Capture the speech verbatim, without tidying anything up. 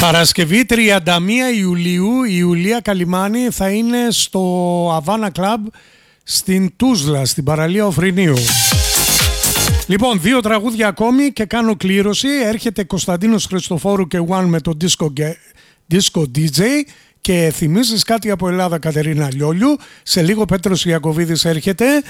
Παρασκευή τριάντα μία Ιουλίου η Ιουλία Καλιμάνη θα είναι στο Havana Club στην Τούσλα, στην παραλία Οφρινίου. Λοιπόν, δύο τραγούδια ακόμη και κάνω κλήρωση. Έρχεται Κωνσταντίνος Χριστοφόρου και One με το Disco, Disco ντι τζέι και θυμίζεις κάτι από Ελλάδα, Κατερίνα Λιόλιου. Σε λίγο Πέτρος Ιακωβίδης έρχεται.